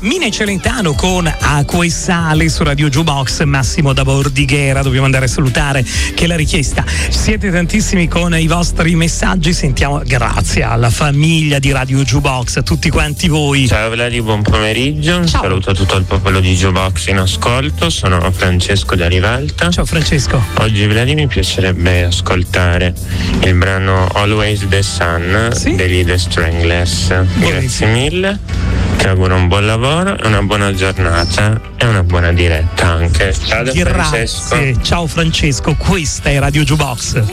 Mina Celentano con Acqua e Sale su Radio Jukebox. Massimo da Bordighera, dobbiamo andare a salutare, che la richiesta. Siete tantissimi con i vostri messaggi, sentiamo. Grazie alla famiglia di Radio Jukebox, a tutti quanti voi. Ciao Vladi, buon pomeriggio. Ciao. Saluto tutto il popolo di Jukebox in ascolto, sono Francesco da Rivalta. Ciao Francesco. Oggi Vladi mi piacerebbe ascoltare il brano Always the Sun degli The Stranglers. Grazie mille, ti auguro un buon lavoro e una buona giornata e una buona diretta anche. Ciao da Francesco. Ciao Francesco, questa è Radio Jukebox.